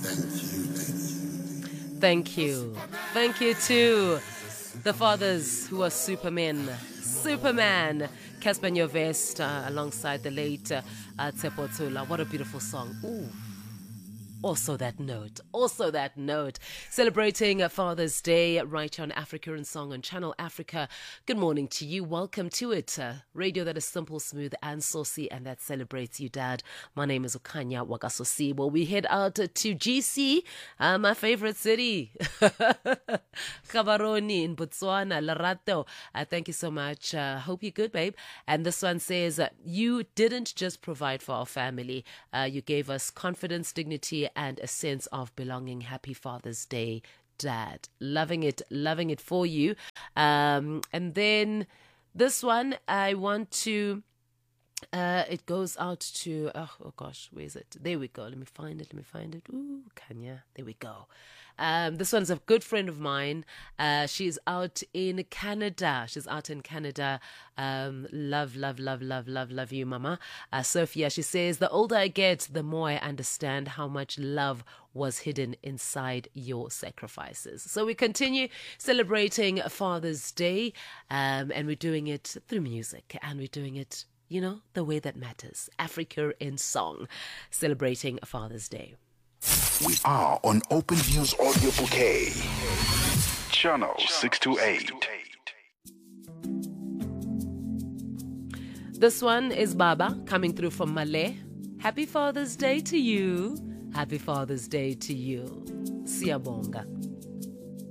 Thank you. Thank you to the fathers who are supermen. Superman, Casper Nyovest, alongside the late Tsepo Tsula. What a beautiful song. Ooh. Also that note. Celebrating Father's Day right here on Africa in Song on Channel Africa. Good morning to you. Welcome to it. Radio that is simple, smooth, and saucy, and that celebrates you, Dad. My name is Okanya Wagasosi. Well, we head out to GC, my favorite city. Gaborone in Botswana, Lerato. Thank you so much. Hope you're good, babe. And this one says, you didn't just provide for our family. You gave us confidence, dignity, and a sense of belonging. Happy Father's Day, Dad. Loving it for you. And then this one, I want to, it goes out to, oh gosh, where is it? There we go. Let me find it. Ooh, Kanya. There we go. This one's a good friend of mine. She's out in Canada. Love you, Mama. Sophia, she says, the older I get, the more I understand how much love was hidden inside your sacrifices. So we continue celebrating Father's Day, and we're doing it through music, and we're doing it, you know, the way that matters. Africa in Song, celebrating Father's Day. We are on Open Views Audio Bouquet, Channel 628. This one is Baba coming through from Malay. Happy Father's Day to you. Happy Father's Day to you. Siyabonga.